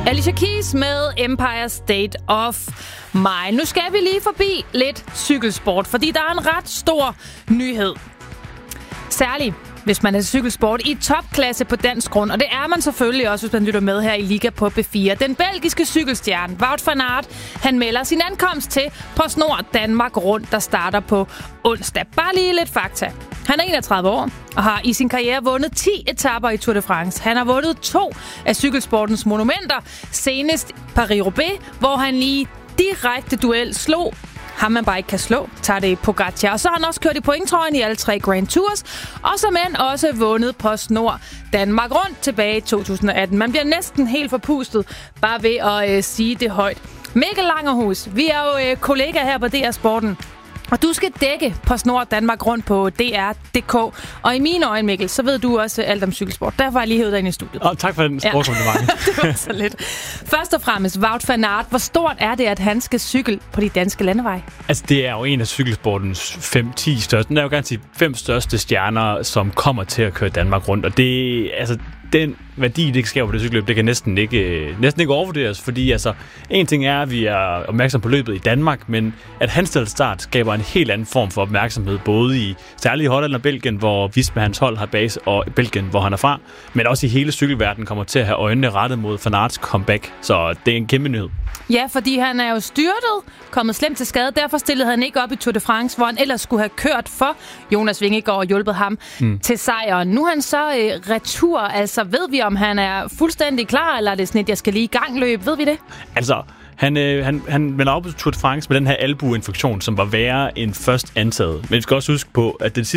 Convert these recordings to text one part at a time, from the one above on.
Alicia Keys med Empire State of Mind. Nu skal vi lige forbi lidt cykelsport, fordi der er en ret stor nyhed. Særligt hvis man er cykelsport i topklasse på dansk grund. Og det er man selvfølgelig også, hvis man lytter med her i Liga på B4. Den belgiske cykelstjerne Wout van Aert, han melder sin ankomst til PostNord Danmark Rundt, der starter på onsdag. Bare lige lidt fakta. Han er 31 år og har i sin karriere vundet 10 etaper i Tour de France. Han har vundet 2 af cykelsportens monumenter, senest Paris-Roubaix, hvor han i direkte duel slog ham man bare ikke kan slå, Tadej Pogačar. Og så har han også kørt i pointtrøjen i alle 3 Grand Tours, og som end også vundet PostNord Danmark Rundt tilbage i 2018. Man bliver næsten helt forpustet bare ved at sige det højt. Mikkel Langerhus, vi er jo kollegaer her på DR Sporten, og du skal dække PostNord Danmark Rundt på DR.dk. Og i mine øjne, Mikkel, så ved du også alt om cykelsport. Derfor har jeg lige hævet dig ind i studiet. Tak for den sprogkompliment. Det var så lidt. Først og fremmest, Wout van Aert. Hvor stort er det, at han skal cykle på de danske landeveje? Altså, det er jo en af cykelsportens 5-10 største. Den er jo gerne sige 5 største stjerner, som kommer til at køre Danmark rundt. Og det, altså, den værdi, det skaber på det cykelløb, det kan næsten ikke overvurderes, fordi altså, en ting er, at vi er opmærksom på løbet i Danmark, men at hans start skaber en helt anden form for opmærksomhed, både i særligt i Holland og Belgien, hvor Visma hans hold har base, og Belgien, hvor han er fra, men også i hele cykelverdenen kommer til at have øjnene rettet mod Van Aerts comeback, så det er en kæmpe nyhed. Ja, fordi han er jo styrtet, kommet slemt til skade, derfor stillede han ikke op i Tour de France, hvor han ellers skulle have kørt for Jonas Vingegaard og hjulpet ham til sejren. Nu er han så retur, altså ved vi, om han er fuldstændig klar, eller er det sådan et, jeg skal lige i gang løb? Ved vi det? Altså, han melder op på Tour de France med den her albueinfektion, som var værre end først antaget. Men vi skal også huske på, at det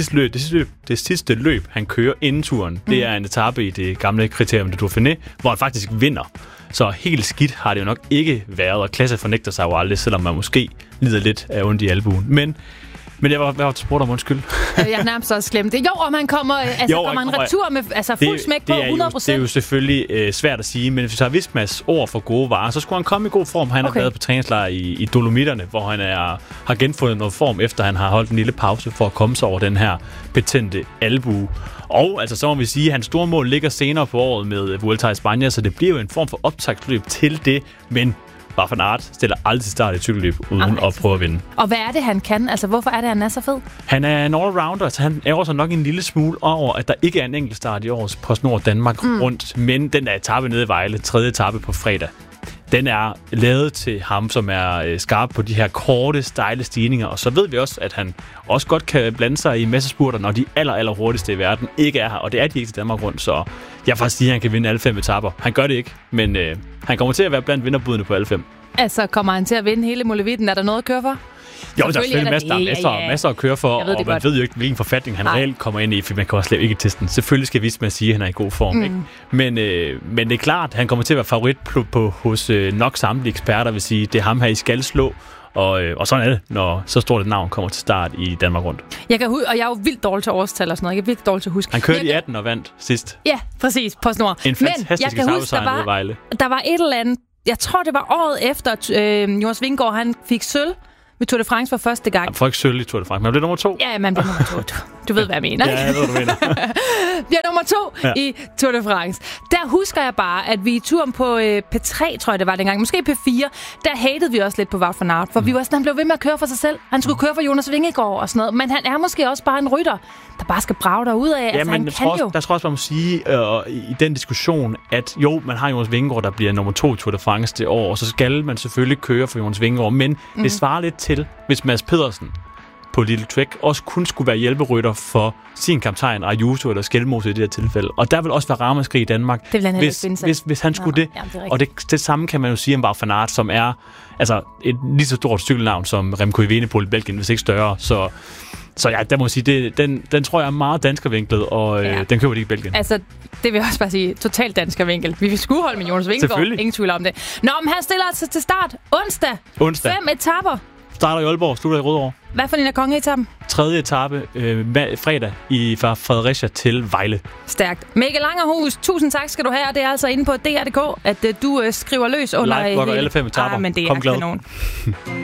sidste løb, han kører inden turen, det er en etape i det gamle kriterium de Dauphiné, hvor han faktisk vinder. Så helt skidt har det jo nok ikke været, og klasse fornægter sig jo aldrig, selvom man måske lider lidt af ondt i albuen. Men jeg var til spurgt om undskyld. Jeg har nærmest også glemt det. Jo, om han kommer, kommer en retur med fuld smæk på 100%. Det er jo selvfølgelig svært at sige, men hvis vi tager Vismas ord for gode varer, så skulle han komme i god form. Han har været på træningslejr i Dolomitterne, hvor han har genfundet noget form, efter han har holdt en lille pause for at komme sig over den her betændte albue. Og altså, så må vi sige, at hans store mål ligger senere på året med Vuelta i Spanien, så det bliver jo en form for optagsløb til det, men Wout van Aert stiller aldrig til start i cykelløb uden at prøve at vinde. Og hvad er det, han kan? Altså, hvorfor er det, han er så fed? Han er en allrounder, så han ærger sig nok en lille smule over, at der ikke er en enkelt start i årets PostNord Danmark rundt, men den der etape nede i Vejle, 3. etape på fredag, den er lavet til ham, som er skarp på de her korte, stejle stigninger. Og så ved vi også, at han også godt kan blande sig i massespurter, når de aller hurtigste i verden ikke er her. Og det er de ikke til Danmark rundt, så jeg faktisk sige, at han kan vinde alle 5 etaper. Han gør det ikke, men han kommer til at være blandt vinderbudene på alle 5. Altså, kommer han til at vinde hele Molevitten? Er der noget at køre for? Jo, der er selvfølgelig masser at køre for, og man ved jo ikke, hvilken forfatning han reelt kommer ind i, for man kan også slet ikke teste den. Selvfølgelig skal Visma sige, at han er i god form, ikke? Men det er klart, at han kommer til at være favorit hos nok samtlige eksperter, vil sige, det er ham her, I skal slå. Og sådan er det, når så stort et navn kommer til start i Danmark rundt. Jeg kan og jeg er jo vildt dårlig til årstal og sådan noget. Jeg er vildt dårlig til at huske. Han kørte i 18 og vandt sidst. Ja, præcis. PostNord. En fantastisk etappesejr ved Vejle. Der var et eller andet, jeg tror det var året efter, Jonas Vingegaard, han fik sølv ved Tour de France for første gang. Han får ikke sølv i Tour de France, men han blev nummer 2. Ja, man bliver nummer 2. Du ved, hvad jeg mener. Ja, jeg ved, hvad du mener. Vi er nummer 2 i Tour de France. Der husker jeg bare, at vi i turen på P3, tror jeg det var dengang, måske P4, der hatede vi også lidt på Wout van Aert, for vi var sådan, han blev ved med at køre for sig selv. Han skulle køre for Jonas Vingegaard og sådan noget, men han er måske også bare en rytter, der bare skal brage derud af. Ja, altså, men der tror også, man må sige i den diskussion, at jo, man har Jonas Vingegaard, der bliver nummer 2 i Tour de France det år, og så skal man selvfølgelig køre for Jonas Vingegaard, men det svarer lidt til, hvis Mads Pedersen på Little Trek også kun skulle være hjælperytter for sin kaptajn Ayuso eller Skelmose i det her tilfælde. Og der vil også være ramaskrig i Danmark, hvis han skulle det. Og det samme kan man jo sige om Wout van Aert, som er altså et lige så stort cykelnavn som Remco Evenepoel i Belgien, hvis ikke større. Så ja, der må jeg sige, den tror jeg er meget danskervinklet, og den køber de ikke i Belgien. Altså, det vil jeg også bare sige, totalt danskervinkel. Vi vil skulle holde med Jonas Vingegaard, ingen tvivl om det. Nå, men han stiller altså til start onsdag. 5 etaper. Starter i Aalborg, slutter i Rødovre. Hvad for en af kongeetappen? 3. etape fredag fra Fredericia til Vejle. Stærkt. Mikkel Langerhus, tusind tak skal du have. Det er altså inde på DR.dk, at du skriver løs under... Live-blogger alle 5 etaper. Men det er kanon.